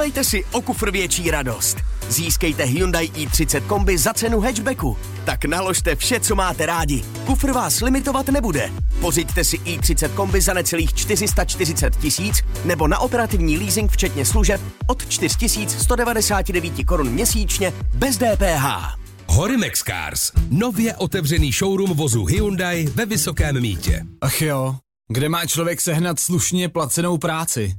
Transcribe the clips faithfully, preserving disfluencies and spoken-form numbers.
Udělejte si o kufr větší radost. Získejte Hyundai i třicet kombi za cenu hatchbacku. Tak naložte vše, co máte rádi. Kufr vás limitovat nebude. Pořiďte si i třicet kombi za necelých čtyři sta čtyřicet tisíc nebo na operativní leasing včetně služeb od čtyři tisíce sto devadesát devět korun měsíčně bez D P H. Horimex Cars. Nově otevřený showroom vozu Hyundai ve Vysokém Mýtě. Ach jo, kde má člověk sehnat slušně placenou práci?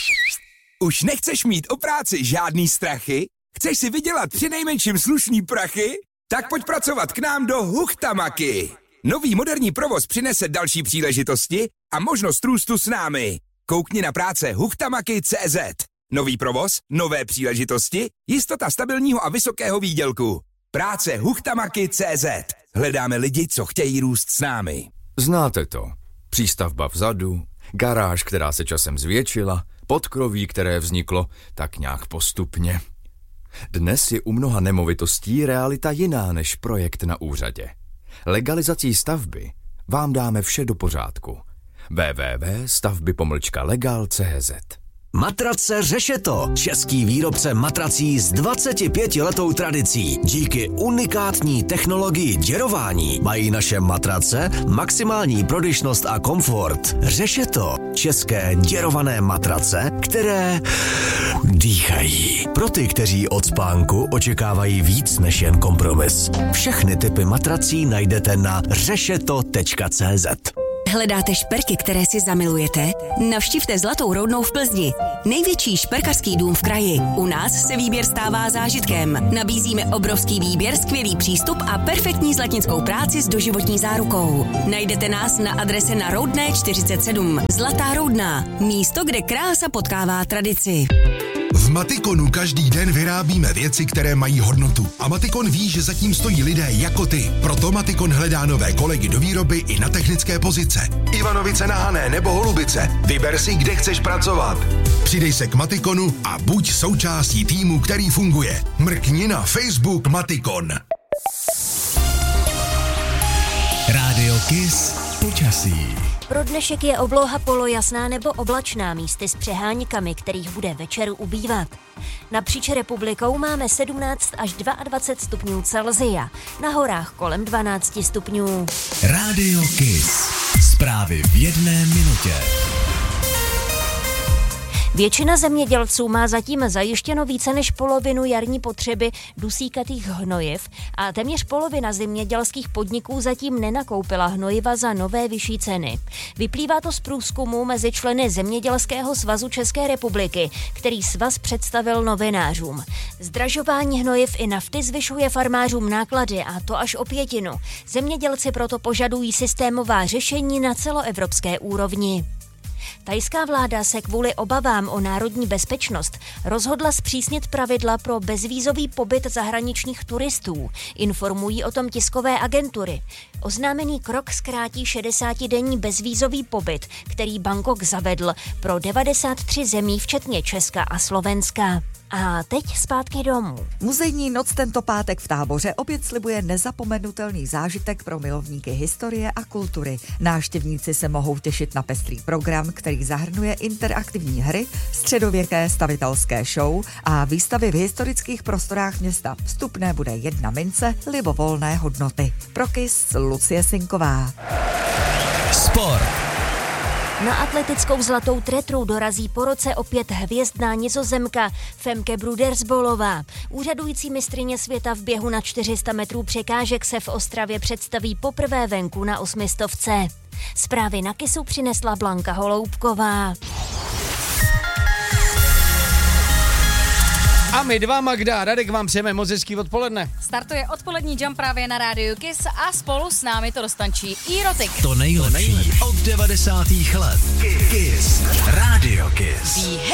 Už nechceš mít o práci žádný strachy? Chceš si vydělat přinejmenším slušný prachy? Tak pojď pracovat k nám do Huchtamaky. Nový moderní provoz přinese další příležitosti a možnost růstu s námi. Koukni na práce huchtamaky tečka cé zet. Nový provoz, nové příležitosti, jistota stabilního a vysokého výdělku. Práce huchtamaky tečka cé zet. Hledáme lidi, co chtějí růst s námi. Znáte to. Přístavba vzadu, garáž, která se časem zvětšila, podkroví, které vzniklo tak nějak postupně. Dnes je u mnoha nemovitostí realita jiná než projekt na úřadě. Legalizací stavby vám dáme vše do pořádku. w w w tečka stavby pomlčka legal tečka cé zet. Matrace Řešeto, český výrobce matrací s dvacetipětiletou tradicí. Díky unikátní technologii děrování mají naše matrace maximální prodyšnost a komfort. Řešeto, české děrované matrace, které dýchají. Pro ty, kteří od spánku očekávají víc než jen kompromis. Všechny typy matrací najdete na řešeto tečka cé zet. Hledáte šperky, které si zamilujete? Navštivte Zlatou Roudnou v Plzni. Největší šperkařský dům v kraji. U nás se výběr stává zážitkem. Nabízíme obrovský výběr, skvělý přístup a perfektní zlatnickou práci s doživotní zárukou. Najdete nás na adrese na Roudné čtyřicet sedm. Zlatá Roudná. Místo, kde krása potkává tradici. V Matikonu každý den vyrábíme věci, které mají hodnotu. A Matikon ví, že zatím stojí lidé jako ty. Proto Matikon hledá nové kolegy do výroby i na technické pozice. Ivanovice na Hané nebo Holubice. Vyber si, kde chceš pracovat. Přidej se k Matikonu a buď součástí týmu, který funguje. Mrkni na Facebook Matikon. Rádio Kiss počasí. Pro dnešek je obloha polojasná nebo oblačná, místy s přeháňkami, kterých bude večeru ubývat. Napříč republikou máme sedmnáct až dvacet dva stupňů Celsia, na horách kolem dvanáct stupňů. Rádio Kiss. Zprávy v jedné minutě. Většina zemědělců má zatím zajištěno více než polovinu jarní potřeby dusíkatých hnojiv a téměř polovina zemědělských podniků zatím nenakoupila hnojiva za nové vyšší ceny. Vyplývá to z průzkumu mezi členy Zemědělského svazu České republiky, který svaz představil novinářům. Zdražování hnojiv i nafty zvyšuje farmářům náklady, a to až o pětinu. Zemědělci proto požadují systémová řešení na celoevropské úrovni. Thajská vláda se kvůli obavám o národní bezpečnost rozhodla zpřísnit pravidla pro bezvízový pobyt zahraničních turistů. Informují o tom tiskové agentury. Oznámený krok zkrátí šedesátidenní bezvízový pobyt, který Bangkok zavedl pro devadesát tři zemí, včetně Česka a Slovenska. A teď zpátky domů. Muzejní noc tento pátek v Táboře opět slibuje nezapomenutelný zážitek pro milovníky historie a kultury. Návštěvníci se mohou těšit na pestrý program, který zahrnuje interaktivní hry, středověké stavitelské show a výstavy v historických prostorách města. Vstupné bude jedna mince libovolné hodnoty. Pro Kiss Lucie Sinková. Sport. Na atletickou zlatou tretru dorazí po roce opět hvězdná Nizozemka Femke Brudersbolová. Úřadující mistryně světa v běhu na čtyři sta metrů překážek se v Ostravě představí poprvé venku na osmistovce. Zprávy na Kissu přinesla Blanka Holoubková. A my dva, Magda a Radek, vám přejeme moc hezký odpoledne. Startuje odpolední jump právě na rádiu Kiss a spolu s námi to dostančí Erotik. To nejlepší od devadesátých let. Kiss. Rádio Kiss.